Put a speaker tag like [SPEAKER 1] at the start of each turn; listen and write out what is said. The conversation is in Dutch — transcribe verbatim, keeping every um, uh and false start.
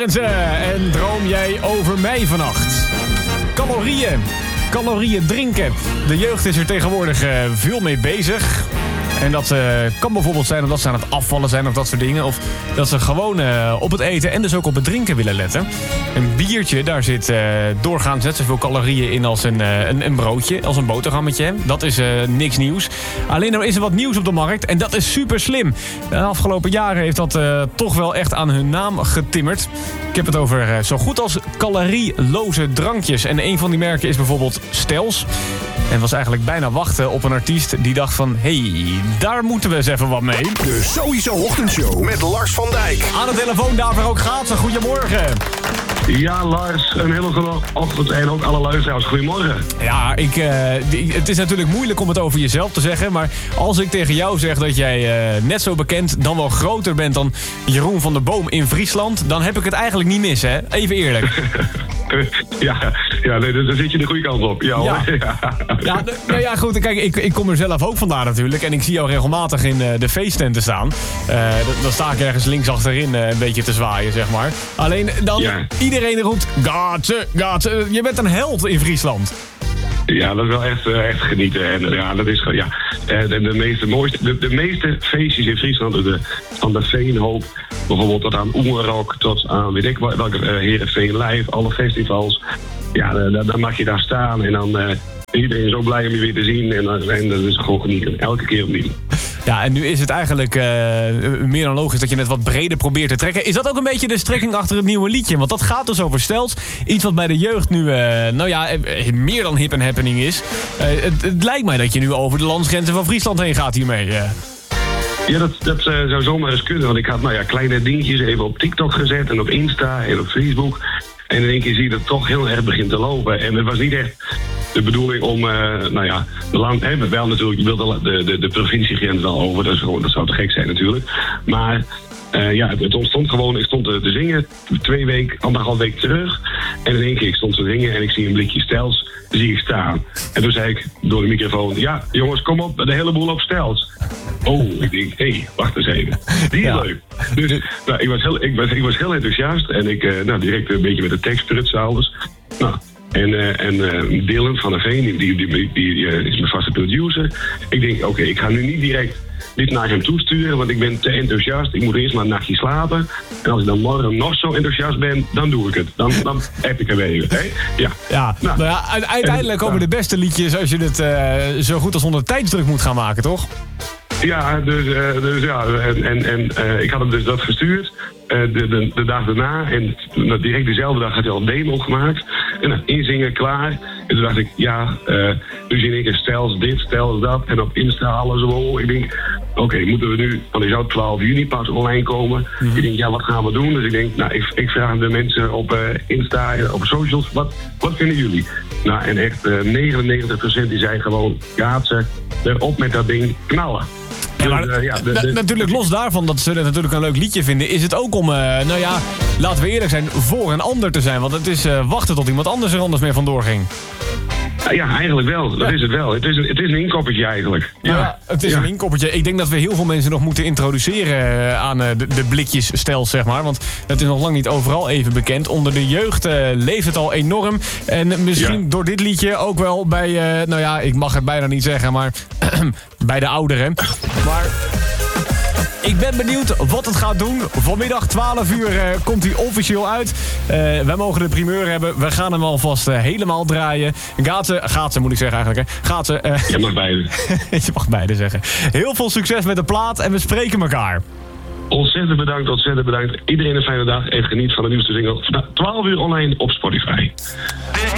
[SPEAKER 1] Arendse. En droom jij over mij vannacht? Calorieën. Calorieën drinken. De jeugd is er tegenwoordig uh, veel mee bezig. En dat uh, kan bijvoorbeeld zijn omdat ze aan het afvallen zijn of dat soort dingen. Of dat ze gewoon uh, op het eten en dus ook op het drinken willen letten. Een biertje, daar zit uh, doorgaans net zoveel calorieën in als een, uh, een, een broodje, als een boterhammetje. Dat is uh, niks nieuws. Alleen er is er wat nieuws op de markt en dat is super slim. De afgelopen jaren heeft dat uh, toch wel echt aan hun naam getimmerd. Ik heb het over uh, zo goed als calorieloze drankjes. En een van die merken is bijvoorbeeld Stels. En was eigenlijk bijna wachten op een artiest die dacht van... hé, hey, daar moeten we eens even wat mee.
[SPEAKER 2] De Sowieso Ochtendshow met Lars van Dijk.
[SPEAKER 1] Aan de telefoon daarvoor ook Gaatse. Goedemorgen.
[SPEAKER 3] Ja, Lars, een hele goede ochtend en ook alle luisteraars. Goedemorgen.
[SPEAKER 1] Ja, ik, uh, het is natuurlijk moeilijk om het over jezelf te zeggen... maar als ik tegen jou zeg dat jij uh, net zo bekend, dan wel groter bent... dan Jeroen van der Boom in Friesland... dan heb ik het eigenlijk niet mis, hè? Even eerlijk.
[SPEAKER 3] ja, ja nee, daar zit je de goede kant op. Ja,
[SPEAKER 1] ja. ja, nou ja, goed. Kijk, ik, ik kom er zelf ook vandaan natuurlijk. En ik zie jou regelmatig in uh, de feesttenten staan. Uh, dan sta ik ergens links achterin uh, een beetje te zwaaien, zeg maar. Alleen dan... Ja. Iedereen roept, Gaatse, Gaatse. Je bent een held in Friesland.
[SPEAKER 3] Ja, dat is wel echt, echt genieten. En ja, dat is ja, de, de, meeste, mooiste, de, de meeste feestjes in Friesland, de, van de Veenhoop, bijvoorbeeld tot aan Oemerok, tot aan, weet ik welke, uh, Heerenveen Live, alle festivals. Ja, dan, dan mag je daar staan en dan uh, iedereen is zo blij om je weer te zien. En, en dat is gewoon genieten, elke keer opnieuw.
[SPEAKER 1] Ja, en nu is het eigenlijk uh, meer dan logisch dat je het wat breder probeert te trekken. Is dat ook een beetje de strekking achter het nieuwe liedje? Want dat gaat dus over Stels. Iets wat bij de jeugd nu, uh, nou ja, meer dan hip en happening is. Uh, het, het lijkt mij dat je nu over de landsgrenzen van Friesland heen gaat hiermee. Uh.
[SPEAKER 3] Ja, dat, dat uh, zou zomaar eens kunnen. Want ik had nou ja, kleine dingetjes even op TikTok gezet en op Insta en op Facebook. En in één keer zie je dat het toch heel erg begint te lopen. En het was niet echt de bedoeling om, uh, nou ja, de land, hè, wel natuurlijk, je wilt de, de, de provinciegrens wel over, dat, is gewoon, dat zou te gek zijn natuurlijk. Maar uh, ja, het, het ontstond gewoon, ik stond te, te zingen, twee weken, anderhalf week terug. En in één keer ik stond te zingen en ik zie een blikje Stels, zie ik staan. En toen zei ik door de microfoon, ja jongens, kom op, de hele boel op Stels. Oh, ik denk, hé, hey, wacht eens even. Die is ja. leuk. Dus nou, ik, was heel, ik, was, ik was heel enthousiast en ik, uh, nou, direct een beetje met de tekst prutsen alles. Nou, en uh, en uh, Dylan van der Veen, die, die, die, die, die uh, is mijn vaste producer. Ik denk, oké, okay, ik ga nu niet direct dit naar hem toesturen, want ik ben te enthousiast. Ik moet eerst maar een nachtje slapen. En als ik dan morgen nog zo enthousiast ben, dan doe ik het. Dan, dan heb ik er weer even. Hè? Ja,
[SPEAKER 1] ja, nou, nou ja, uiteindelijk komen de beste liedjes als je het uh, zo goed als onder tijdsdruk moet gaan maken, toch?
[SPEAKER 3] Ja, dus, uh, dus ja, en, en, en uh, ik had hem dus dat gestuurd. Uh, de, de, de dag daarna en uh, direct dezelfde dag had hij al een demo gemaakt. En dan inzingen, klaar. En toen dacht ik, ja, uh, dus in één keer Stels dit, Stels dat. En op Insta alles zo. Ik denk, oké, okay, moeten we nu, want die zou twaalf juni pas online komen. Mm-hmm. Ik denk, ja, wat gaan we doen? Dus ik denk, nou, ik, ik vraag de mensen op uh, Insta en op socials, wat, wat vinden jullie? Nou, en echt uh, negenennegentig procent die zei gewoon, Gaatse, erop met dat ding, knallen.
[SPEAKER 1] Ja, maar, dus, uh, ja, de, de, natuurlijk los daarvan dat ze het natuurlijk een leuk liedje vinden, is het ook om, uh, nou ja, laten we eerlijk zijn, voor een ander te zijn. Want het is uh, wachten tot iemand anders er anders mee vandoor ging.
[SPEAKER 3] Ja, eigenlijk wel. Dat ja. is het wel. Het is een, het is een inkoppertje eigenlijk. Ja,
[SPEAKER 1] ja het is ja. een inkoppertje. Ik denk dat we heel veel mensen nog moeten introduceren aan uh, de, de blikjes Stels, zeg maar. Want het is nog lang niet overal even bekend. Onder de jeugd uh, leeft het al enorm. En misschien ja. door dit liedje ook wel bij, uh, nou ja, ik mag het bijna niet zeggen, maar bij de ouderen. Maar ik ben benieuwd wat het gaat doen. Vanmiddag twaalf uur uh, komt hij officieel uit. Uh, wij mogen de primeur hebben. We gaan hem alvast uh, helemaal draaien. Gaatse, Gaatse moet ik zeggen eigenlijk. Hè. Gaatse, uh,
[SPEAKER 3] je mag beide.
[SPEAKER 1] Je mag beide zeggen. Heel veel succes met de plaat en we spreken elkaar.
[SPEAKER 3] Ontzettend bedankt, ontzettend bedankt. Iedereen een fijne dag en geniet van de nieuwste single. twaalf uur online op Spotify.